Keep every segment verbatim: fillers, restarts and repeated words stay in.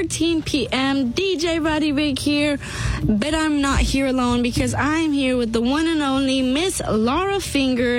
thirteen p.m. D J Roddy Big here, but I'm not here alone because I'm here with the one and only Miss Laura Finger,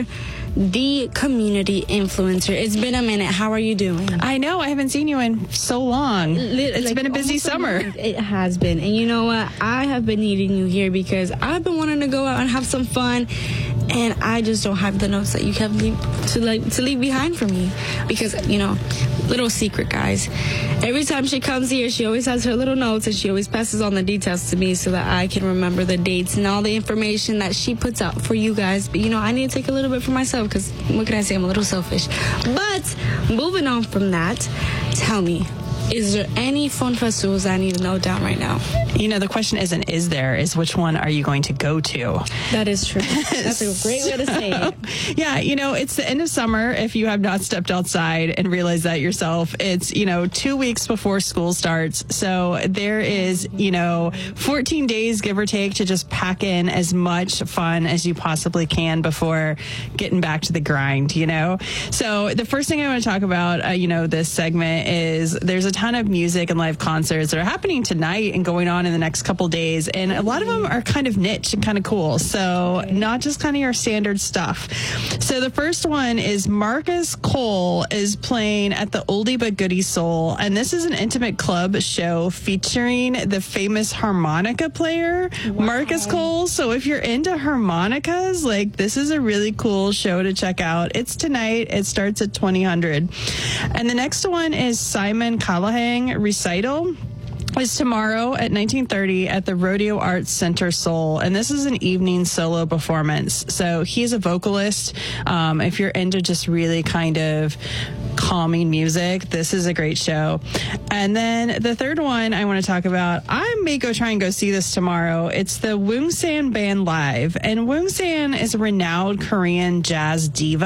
the community influencer. It's been a minute. How are you doing? I know. I haven't seen you in so long. It's like, been a busy summer. A it has been. And you know what? I have been needing you here because I've been wanting to go out and have some fun, and I just don't have the notes that you have leave, to like to leave behind for me. Because, you know, little secret, guys. Every time she comes here, she always has her little notes, and she always passes on the details to me so that I can remember the dates and all the information that she puts out for you guys. But, you know, I need to take a little bit for myself because, what can I say, I'm a little selfish. But moving on from that, tell me, is there any fun festivals I need to note down right now? You know, the question isn't is there, is which one are you going to go to? That is true. That's a great way to say it. Yeah, you know, it's the end of summer. If you have not stepped outside and realized that yourself, it's, you know, two weeks before school starts. So there is, you know, fourteen days, give or take, to just pack in as much fun as you possibly can before getting back to the grind, you know? So the first thing I want to talk about, uh, you know, this segment is there's a ton of music and live concerts that are happening tonight and going on in the next couple days, and a lot of them are kind of niche and kind of cool, so not just kind of your standard stuff. So the first one is Marcus Cole is playing at the Oldie But Goodie Soul, and this is an intimate club show featuring the famous harmonica player, wow. Marcus Cole. So if you're into harmonicas, like, this is a really cool show to check out. It's tonight. It starts at twenty hundred. And the next one is Simon Callahan Recital is tomorrow at nineteen thirty at the Rodeo Arts Center Seoul, and this is an evening solo performance. So he's a vocalist. Um, if you're into just really kind of calming music, this is a great show. And then the third one I want to talk about, I may go try and go see this tomorrow. It's the Woongsan Band Live, and Woongsan is a renowned Korean jazz diva.